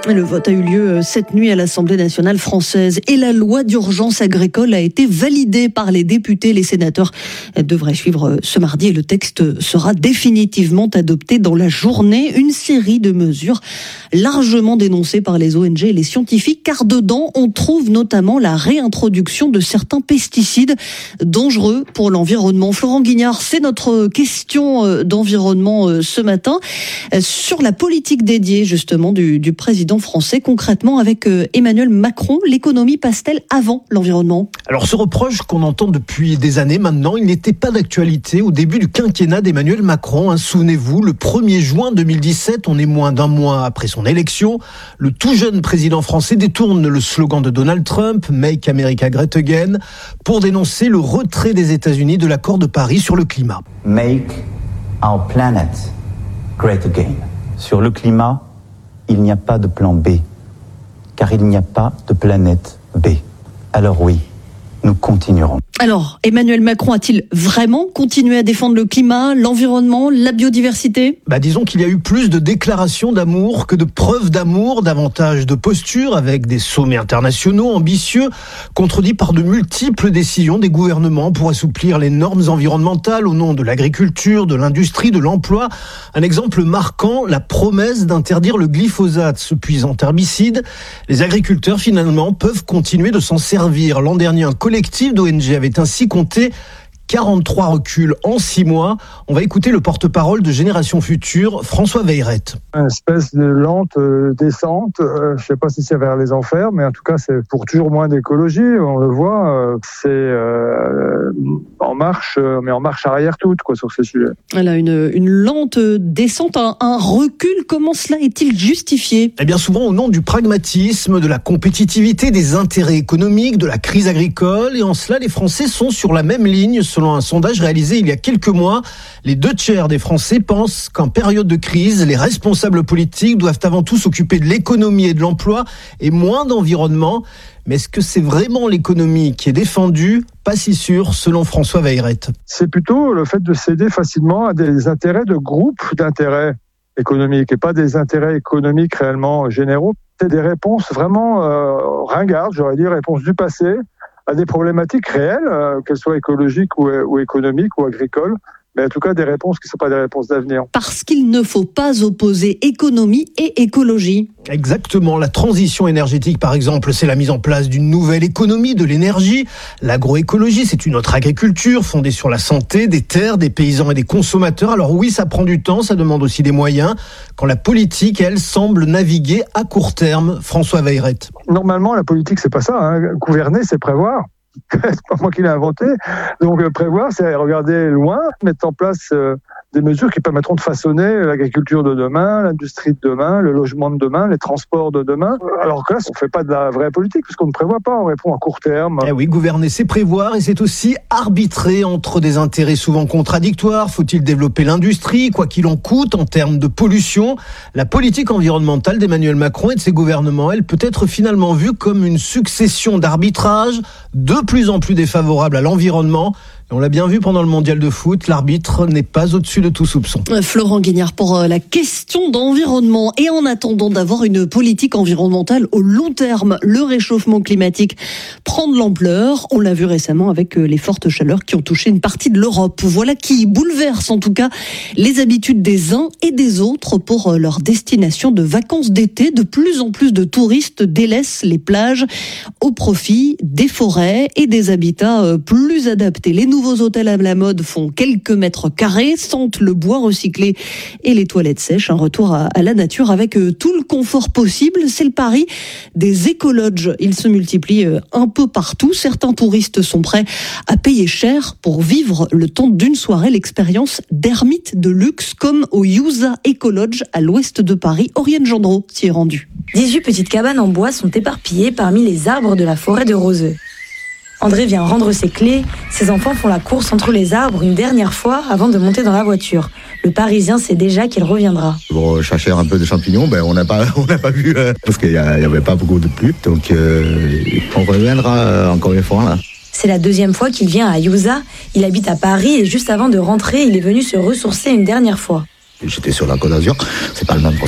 Le vote a eu lieu cette nuit à l'Assemblée nationale française et la loi d'urgence agricole a été validée par les députés. Les sénateurs devraient suivre ce mardi et le texte sera définitivement adopté dans la journée. Une série de mesures largement dénoncées par les ONG et les scientifiques, car dedans on trouve notamment la réintroduction de certains pesticides dangereux pour l'environnement. Florent Guignard, c'est notre question d'environnement ce matin sur la politique dédiée justement du président français. Concrètement, avec Emmanuel Macron, l'économie passe-t-elle avant l'environnement ? Alors ce reproche qu'on entend depuis des années maintenant, il n'était pas d'actualité au début du quinquennat d'Emmanuel Macron. Souvenez-vous, le 1er juin 2017, on est moins d'un mois après son élection, le tout jeune président français détourne le slogan de Donald Trump, « Make America Great Again », pour dénoncer le retrait des États-Unis de l'accord de Paris sur le climat. Make our planet great again. Sur le climat, il n'y a pas de plan B, car il n'y a pas de planète B. Alors oui, nous continuerons. Alors, Emmanuel Macron a-t-il vraiment continué à défendre le climat, l'environnement, la biodiversité ? Disons qu'il y a eu plus de déclarations d'amour que de preuves d'amour, davantage de postures avec des sommets internationaux ambitieux, contredits par de multiples décisions des gouvernements pour assouplir les normes environnementales au nom de l'agriculture, de l'industrie, de l'emploi. Un exemple marquant, la promesse d'interdire le glyphosate, ce puissant herbicide. Les agriculteurs, finalement, peuvent continuer de s'en servir. L'an dernier, un collectif d'ONG avait ainsi compté 43 reculs en 6 mois. On va écouter le porte-parole de Génération Future, François Weyrette. Une espèce de lente descente, je ne sais pas si c'est vers les enfers, mais en tout cas c'est pour toujours moins d'écologie, on le voit, c'est en marche, mais en marche arrière toute sur ces sujets. Voilà, une lente descente, un recul, comment cela est-il justifié ? Bien souvent au nom du pragmatisme, de la compétitivité, des intérêts économiques, de la crise agricole, et en cela les Français sont sur la même ligne. Selon un sondage réalisé il y a quelques mois, les 2/3 des Français pensent qu'en période de crise, les responsables politiques doivent avant tout s'occuper de l'économie et de l'emploi et moins d'environnement. Mais est-ce que c'est vraiment l'économie qui est défendue ? Pas si sûr, selon François Weyrette. C'est plutôt le fait de céder facilement à des intérêts de groupes d'intérêts économiques et pas des intérêts économiques réellement généraux. C'est des réponses vraiment ringardes, j'aurais dit, réponses du passé, à des problématiques réelles, qu'elles soient écologiques ou économiques ou agricoles, mais en tout cas des réponses qui ne sont pas des réponses d'avenir. Parce qu'il ne faut pas opposer économie et écologie. Exactement, la transition énergétique par exemple, c'est la mise en place d'une nouvelle économie de l'énergie. L'agroécologie, c'est une autre agriculture fondée sur la santé des terres, des paysans et des consommateurs. Alors oui, ça prend du temps, ça demande aussi des moyens, quand la politique, elle, semble naviguer à court terme. François Weyrette. Normalement, la politique, c'est pas ça, Gouverner, c'est prévoir. C'est pas moi qui l'ai inventé. Donc prévoir, c'est regarder loin, mettre en place des mesures qui permettront de façonner l'agriculture de demain, l'industrie de demain, le logement de demain, les transports de demain. Alors que là, on ne fait pas de la vraie politique, puisqu'on ne prévoit pas, on répond à court terme. Eh oui, gouverner, c'est prévoir et c'est aussi arbitrer entre des intérêts souvent contradictoires. Faut-il développer l'industrie, quoi qu'il en coûte, en termes de pollution ? La politique environnementale d'Emmanuel Macron et de ses gouvernements, elle peut être finalement vue comme une succession d'arbitrages de plus en plus défavorables à l'environnement. Et on l'a bien vu pendant le mondial de foot, l'arbitre n'est pas au-dessus de tout soupçon. Florent Guignard pour la question d'environnement. Et en attendant d'avoir une politique environnementale au long terme, le réchauffement climatique prend de l'ampleur. On l'a vu récemment avec les fortes chaleurs qui ont touché une partie de l'Europe. Voilà qui bouleverse en tout cas les habitudes des uns et des autres pour leur destination de vacances d'été. De plus en plus de touristes délaissent les plages au profit des forêts et des habitats plus adaptés. Les nouveaux hôtels à la mode font quelques mètres carrés, sentent le bois recyclé et les toilettes sèches. Un retour à la nature avec tout le confort possible. C'est le pari des écolodges. Ils se multiplient un peu partout. Certains touristes sont prêts à payer cher pour vivre le temps d'une soirée l'expérience d'ermites de luxe comme au Yuza Ecolodge à l'ouest de Paris. Oriane Gendreau s'y est rendue. 18 petites cabanes en bois sont éparpillées parmi les arbres de la forêt de Roseux. André vient rendre ses clés. Ses enfants font la course entre les arbres une dernière fois avant de monter dans la voiture. Le Parisien sait déjà qu'il reviendra. Pour chercher un peu de champignons, on n'a pas vu parce qu'il n'y avait pas beaucoup de pluie. Donc on reviendra encore une fois là. C'est la deuxième fois qu'il vient à Yuza. Il habite à Paris et juste avant de rentrer, il est venu se ressourcer une dernière fois. J'étais sur la Côte d'Azur, c'est pas le même